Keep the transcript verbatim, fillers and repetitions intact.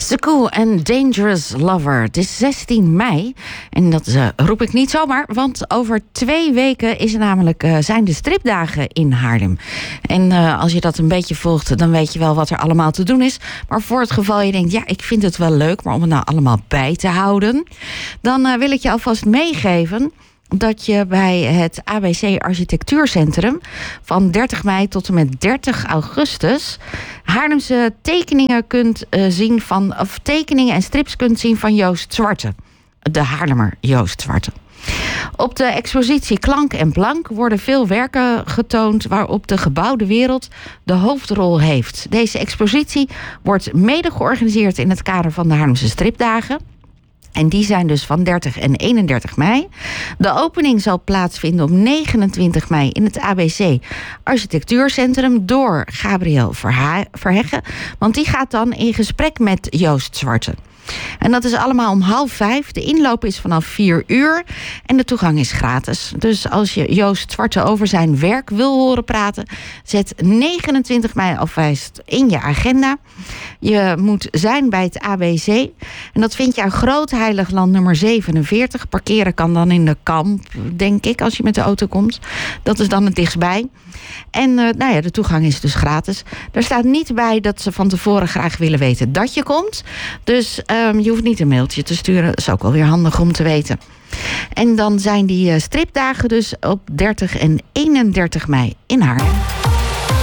Sekou en Dangerous Lover. Het is zestien mei en dat uh, roep ik niet zomaar, want over twee weken is er namelijk, uh, zijn de stripdagen in Haarlem. En uh, als je dat een beetje volgt, dan weet je wel wat er allemaal te doen is. Maar voor het geval je denkt, ja, ik vind het wel leuk, maar om het nou allemaal bij te houden, dan uh, wil ik je alvast meegeven dat je bij het A B C Architectuurcentrum van dertig mei tot en met dertig augustus Haarlemse tekeningen kunt uh, zien van, of tekeningen en strips kunt zien van Joost Zwarte. De Haarlemmer Joost Zwarte. Op de expositie Klank en Blank worden veel werken getoond waarop de gebouwde wereld de hoofdrol heeft. Deze expositie wordt mede georganiseerd in het kader van de Haarlemse stripdagen. En die zijn dus van dertig en eenendertig mei. De opening zal plaatsvinden op negenentwintig mei in het A B C Architectuurcentrum door Gabriel Verha- Verheggen. Want die gaat dan in gesprek met Joost Zwarte. En dat is allemaal om half vijf. De inloop is vanaf vier uur en de toegang is gratis. Dus als je Joost Zwarte over zijn werk wil horen praten, zet negenentwintig mei alvast in je agenda. Je moet zijn bij het A B C. En dat vind je aan Groot Heiligland nummer zevenenveertig. Parkeren kan dan in de Kamp, denk ik, als je met de auto komt. Dat is dan het dichtstbij. En uh, nou ja, de toegang is dus gratis. Er staat niet bij dat ze van tevoren graag willen weten dat je komt. Dus um, je hoeft niet een mailtje te sturen. Dat is ook wel weer handig om te weten. En dan zijn die uh, stripdagen dus op dertig en eenendertig mei in Haarlem.